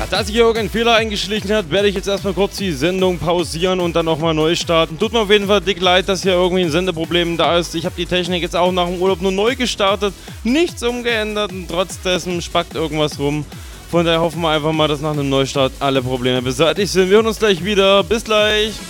Da sich hier irgendein Fehler eingeschlichen hat, werde ich jetzt erstmal kurz die Sendung pausieren und dann nochmal neu starten. Tut mir auf jeden Fall dick leid, dass hier irgendwie ein Sendeproblem da ist. Ich habe die Technik jetzt auch nach dem Urlaub nur neu gestartet, nichts umgeändert und trotz dessen spackt irgendwas rum. Von daher hoffen wir einfach mal, dass nach einem Neustart alle Probleme beseitigt sind. Wir hören uns gleich wieder. Bis gleich!